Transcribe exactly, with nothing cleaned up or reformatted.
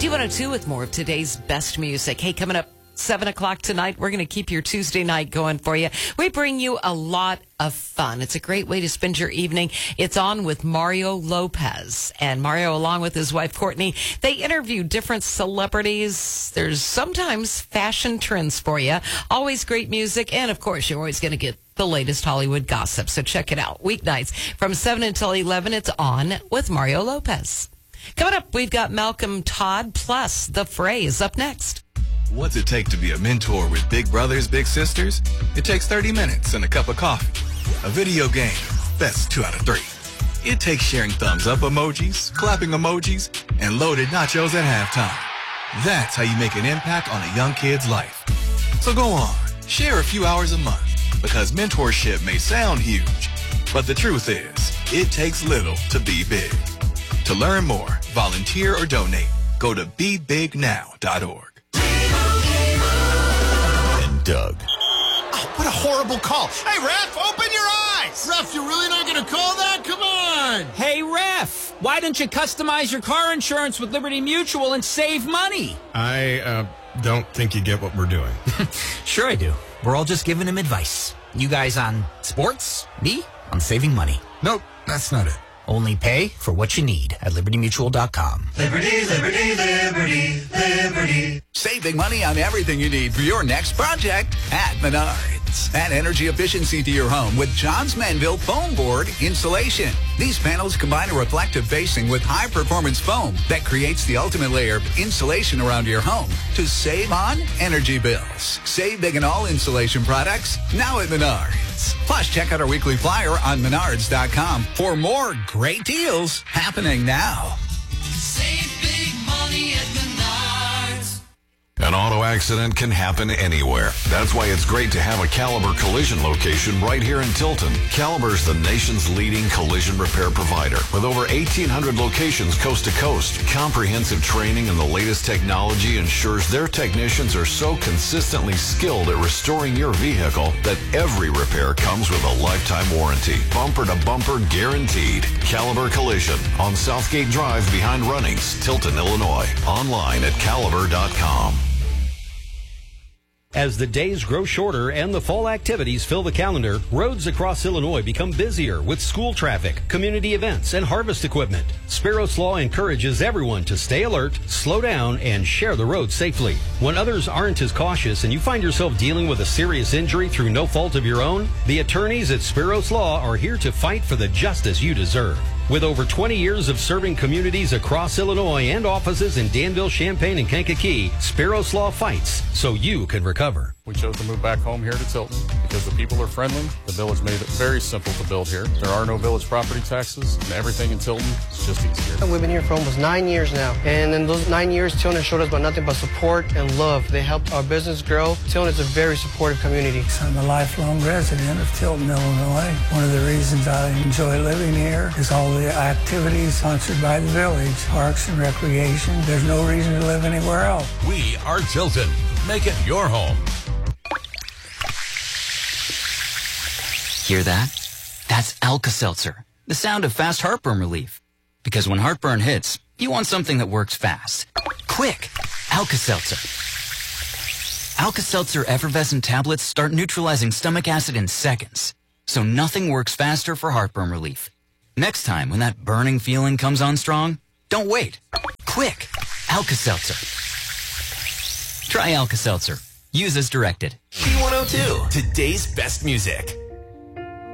D one oh two with more of today's best music. Hey, coming up seven o'clock tonight, we're going to keep your Tuesday night going for you. We bring you a lot of fun. It's a great way to spend your evening. It's on with Mario Lopez. And Mario, along with his wife, Courtney, they interview different celebrities. There's sometimes fashion trends for you. Always great music. And, of course, you're always going to get the latest Hollywood gossip. So check it out. Weeknights from seven until eleven, it's on with Mario Lopez. Coming up, we've got Malcolm Todd plus The Phrase up next. What's it take to be a mentor with big brothers, big sisters? It takes thirty minutes and a cup of coffee. A video game, that's two out of three. It takes sharing thumbs up emojis, clapping emojis, and loaded nachos at halftime. That's how you make an impact on a young kid's life. So go on, share a few hours a month, because mentorship may sound huge, but the truth is, it takes little to be big. To learn more, volunteer, or donate, go to be big now dot org. And Doug. Oh, what a horrible call. Hey, Ref, open your eyes. Ref, you're really not going to call that? Come on. Hey, Ref, why don't you customize your car insurance with Liberty Mutual and save money? I uh, don't think you get what we're doing. Sure I do. We're all just giving him advice. You guys on sports, me on saving money. Nope, that's not it. Only pay for what you need at liberty mutual dot com. Liberty, liberty, liberty, liberty. Saving money on everything you need for your next project at Menards. Add energy efficiency to your home with Johns Manville Foam Board Insulation. These panels combine a reflective facing with high-performance foam that creates the ultimate layer of insulation around your home to save on energy bills. Save big on all insulation products now at Menards. Plus, check out our weekly flyer on menards dot com for more great deals happening now. Save big money at Menards. An auto accident can happen anywhere. That's why it's great to have a Caliber Collision location right here in Tilton. Caliber's the nation's leading collision repair provider with over eighteen hundred locations coast to coast. Comprehensive training and the latest technology ensures their technicians are so consistently skilled at restoring your vehicle that every repair comes with a lifetime warranty. Bumper to bumper guaranteed. Caliber Collision on Southgate Drive behind Runnings, Tilton, Illinois. Online at caliber dot com. As the days grow shorter and the fall activities fill the calendar, roads across Illinois become busier with school traffic, community events, and harvest equipment. Spiros Law encourages everyone to stay alert, slow down, and share the road safely. When others aren't as cautious and you find yourself dealing with a serious injury through no fault of your own, the attorneys at Spiros Law are here to fight for the justice you deserve. With over twenty years of serving communities across Illinois and offices in Danville, Champaign, and Kankakee, Spiros Law fights so you can recover. We chose to move back home here to Tilton because the people are friendly. The village made it very simple to build here. There are no village property taxes, and everything in Tilton is just easier. We've been here for almost nine years now, and in those nine years, Tilton has showed us about nothing but support and love. They helped our business grow. Tilton is a very supportive community. I'm a lifelong resident of Tilton, Illinois. One of the reasons I enjoy living here is all the activities sponsored by the village, parks and recreation. There's no reason to live anywhere else. We are Tilton. Make it your home. Hear that? That's Alka-Seltzer, the sound of fast heartburn relief. Because when heartburn hits, you want something that works fast. Quick! Alka-Seltzer. Alka-Seltzer effervescent tablets start neutralizing stomach acid in seconds. So nothing works faster for heartburn relief. Next time when that burning feeling comes on strong, don't wait. Quick! Alka-Seltzer. Try Alka-Seltzer. Use as directed. D one oh two, today's best music.